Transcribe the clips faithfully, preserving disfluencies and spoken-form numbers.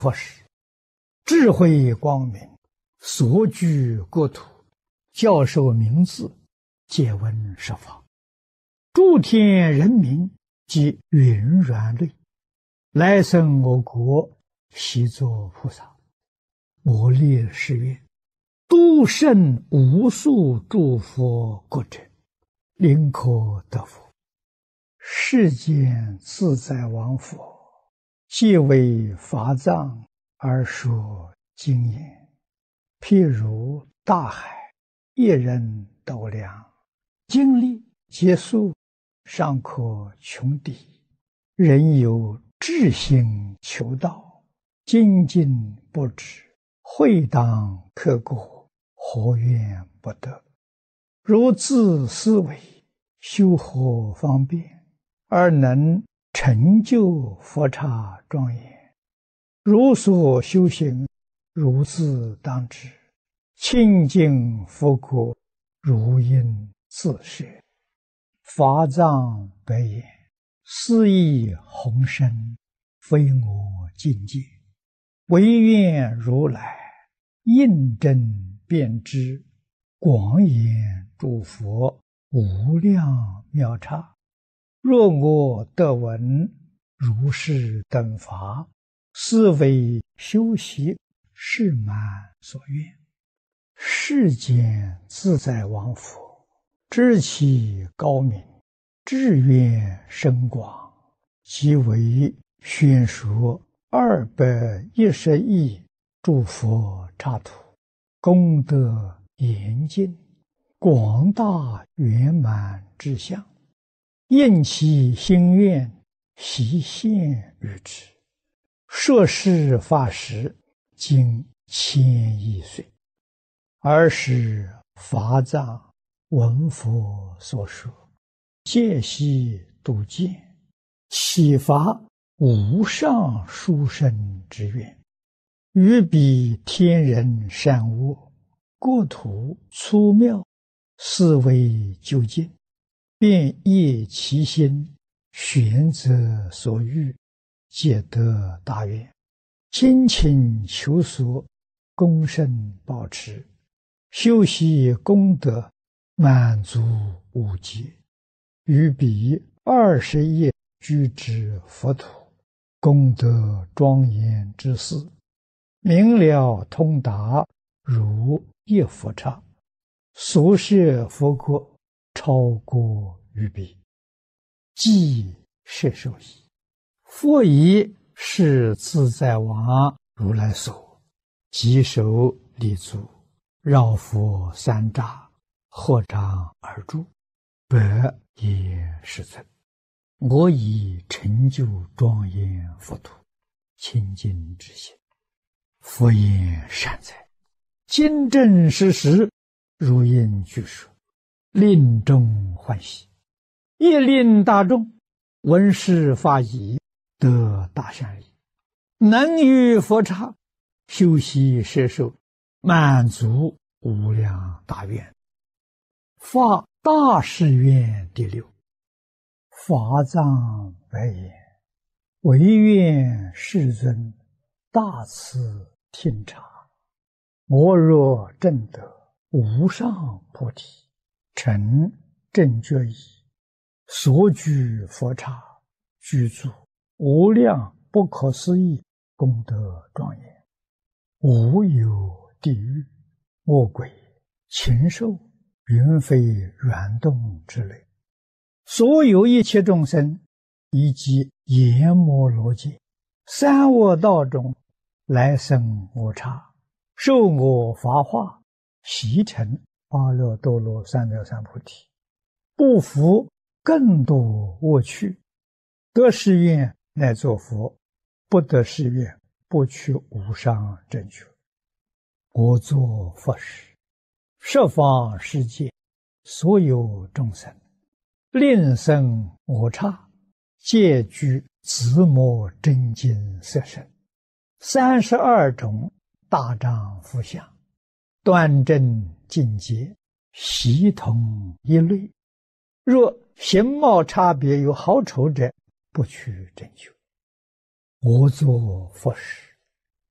佛时，智慧光明，所居国土，教授名字，皆闻十方。诸天人民及云软类，来生我国，悉作菩萨。我立誓愿，度胜无数诸佛国者，临可得福。世间自在王佛，皆为法藏而说经言，譬如大海，一人斗量，经历劫数，尚可穷敌。人有志心求道，精进不止，会当刻过，何怨不得？如自思维，修何方便，而能成就佛刹庄严？如所修行，如自当知，清净佛国，如应自设。法藏白言，斯义宏深，非我境界，唯愿如来印证遍知，广演诸佛无量妙刹。若我得闻如是等法，斯为修习是满所愿。世间自在王佛，知其高明，志愿深广，即为宣说二百一十亿诸佛刹土，功德严尽，广大圆满之相，应其心愿，悉现于之。摄事法时，经千亿岁，尔时法藏闻佛所说，戒悉度见，启发无上殊胜之愿，于彼天人善恶，国土粗妙，思维究竟，便业其心，选择所欲，皆得大愿，精勤求索，功胜保持，修习功德，满足无极。于彼二十亿居之佛土，功德庄严之事，明了通达，如一佛刹。所设佛国，超过于彼，即摄受矣。佛以是自在王如来所，稽首立足，绕佛三匝，合掌而住，百也世尊。我以成就庄严佛土，清净之心。佛言善哉，今正实实，如应具说，令众欢喜，亦令大众闻是法已，得大善利，能于佛刹修习摄受，满足无量大愿。发大誓愿第六。法藏白言，唯愿世尊大慈听察，我若证得无上菩提，成正觉已，所居佛刹，具足无量不可思议功德庄严，无有地狱、恶鬼、禽兽、云飞软动之类，所有一切众生，以及阎摩罗界、三恶道中来生我刹，受我法化，习成阿耨多罗三藐三菩提，不服更多恶趣，得誓愿乃作佛，不得誓愿不取无上正觉。我作佛时，十方世界所有众生，令生我刹，皆具自摩真经色身，三十二种大丈夫相，端正境界，悉同一类。若形貌差别有好丑者，不取正觉。我作佛时，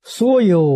所有